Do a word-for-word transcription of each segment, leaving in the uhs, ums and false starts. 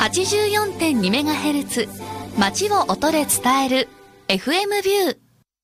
はちじゅうよんてんにメガヘルツ 街を音で伝える エフエム ビュー。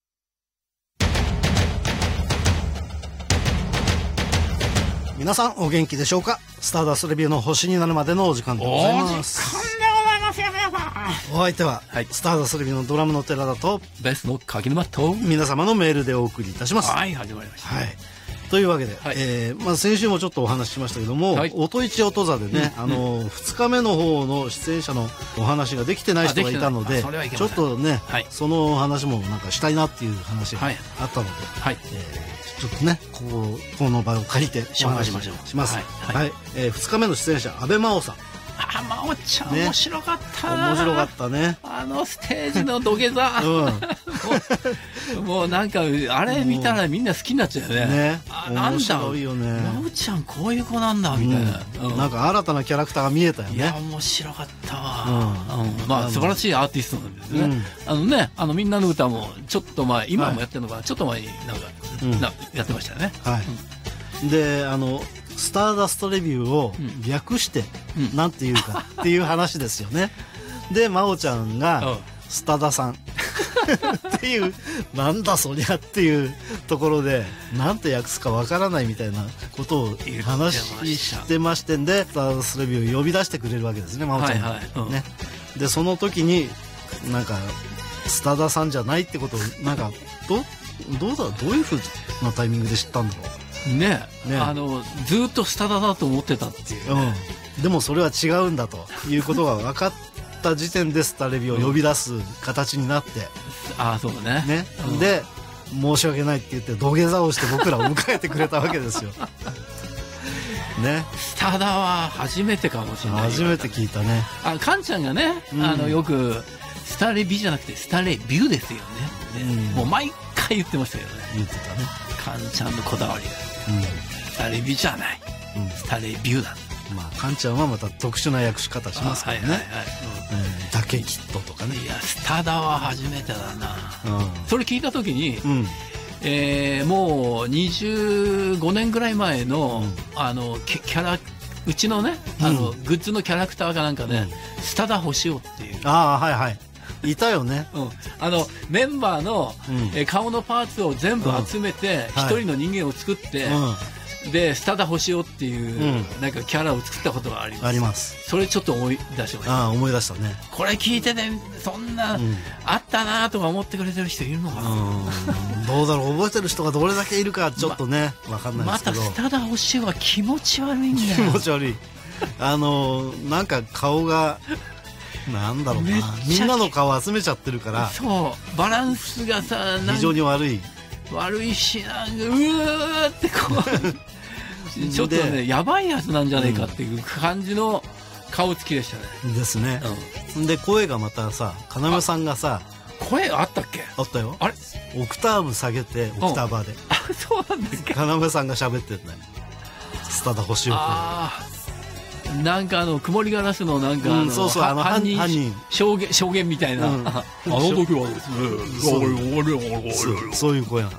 皆さんお元気でしょうか。スターダストレビューの星になるまでのお時間でございます。 お時間でございますよ皆さん。 お相手は、 はい、 スターダストレビューのドラムの寺田とベースの柿沼と皆様のメールでお送りいたします。 はい、始まりました。 はい、というわけで、 はい、 えーまあ、先週もちょっとお話ししましたけども、はい、音一音座でね、うん、あの、うん、ふつかめの方の出演者のお話ができてない人がいたので、ちょっとね、はい、その話もなんかしたいなっていう話があったので、はい、えーちょっとね、ここ、この場を借りてお話しします。はい。はい、えー、ふつかめの出演者、阿部真央さん。 あ、真央ちゃん、ね、面白かったな。 面白かったね。 あのステージの土下座。うん、もう、もうなんか、あれ見たらみんな好きになっちゃうよね。ね。あ、なんだ。面白いよね。真央ちゃん、こういう子なんだ、みたいな、 うんうん。なんか新たなキャラクターが見えたよね。 いや、面白かったわ。うんうん、まあ、素晴らしいアーティストなんですね。うん、あのね、あの、みんなの歌も、ちょっと前、今もやってるのか、はい、ちょっと前になんか、うん、なやってましたよね。 はい。うん、で、あの、スターダストレビューを略して、うん、なんていうかっていう話ですよね。で、真央ちゃんが、スタダさんっていう、なんだそりゃっていうところで、なんて訳すかわからないみたいなことを話してましてんで、スターダストレビューを呼び出してくれるわけですね、真央ちゃんが。はいはい、うん、ね。で、その時に、なんか、スタダさんじゃないってことを、なんか、ど、どうだ、どういうふうなタイミングで知ったんだろう。 ねえ、あのずっとスタダだと思ってたっていう、ね、 うん、でもそれは違うんだということが分かった時点でスタレビを呼び出す形になって、うん、 ああそうだね、 ね、うん、で申し訳ないって言って土下座をして僕らを迎えてくれたわけですよね、 スタダは初めてかもしれない。 初めて聞いたね。 あ、カンちゃんがね、うん、あのよくスタレビじゃなくてスタレビューですよね、ね、うん、もう毎回言ってましたけどね。 言ってたね。 カンちゃんのこだわりが、うん、スタレビじゃない、うん、スタレビューだ。 まあカンちゃんはまた特殊な訳し方しますからね。はいはいはい、うん、だけきっととかね。 いやスタダは初めてだな、うん、それ聞いた時に、うん、えー、もうにじゅうごねんぐらい前の、うん、あのキャラうちのねあの、うん、グッズのキャラクターかなんかで、ね、うん、スタダ欲しよっていう。 ああはいはい、いたよね、 うん、あのメンバーの、うん、え顔のパーツを全部集めて一、うん、人の人間を作って、はい、でスタダ星尾っていう、うん、なんかキャラを作ったことがあります。 あります。 それちょっと思い出しました。 ああ思い出したね。 これ聞いてね、そんな、うん、あったなとか思ってくれてる人いるのかな。 うんどうだろう、覚えてる人がどれだけいるかちょっとね、ま、分かんないですけど、 またスタダ星尾は気持ち悪いんだよ。 気持ち悪い。あのなんか顔がなんだろうな、みんなの顔集めちゃってるから、 そうバランスがさ非常に悪い悪いし、なんかうーってこうちょっとねやばいやつなんじゃないかっていう感じの顔つきでしたね。 ですね、うん、で声がまたさ、要さんがさ、 声あったっけ。 あったよ。 あれオクターブ下げてオクターバーで、 あそうなんですか。 要さんが喋ってるね、スタダ星尾君。あなんかあの曇りガラスのなんかあの、うん、そうそう、あの犯人証言証言みたいな、うん、あの時はですね、 そうそういう声なの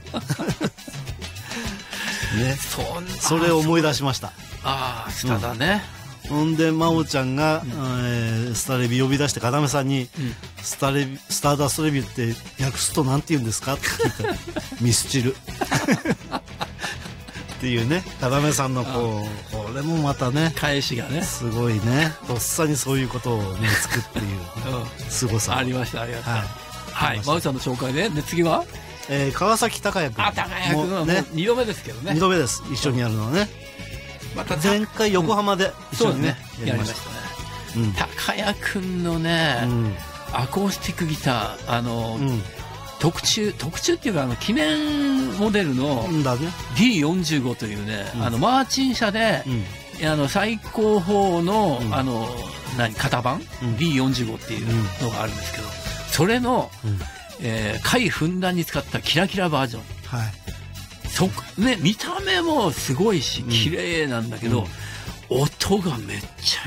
ね、それを思い出しました。 ああスタダね、 うん、ほんで真央ちゃんが、うん、えー、スタレビ呼び出して要さんに、うん、スタレビスターダストレビューって訳すとなんて言うんですかって聞いたらミスチルっていうね、要さんのこう、これもまたね返しがねすごいね、とっさにそういうことをねつくっていうすごさありました。ありがとう。はい、真央ちゃんの紹介で、で次は、 えー、川崎孝也君。 あ、孝也君はねにどめですけどね。 にどめです、一緒にやるのはね。また前回横浜で一緒にねやりましたね。 孝也君のねアコースティックギター、あの特注特注っていうか、あの記念モデルの ディーよんじゅうご というね、うん、あのマーチン社で、うん、あの最高峰の、うん、あの何型番、うん、ディーよんじゅうご っていうのがあるんですけど、それの、うん、えー、貝ふんだんに使ったキラキラバージョン、はい、そね、見た目もすごいし綺麗なんだけど、うん、音がめっちゃ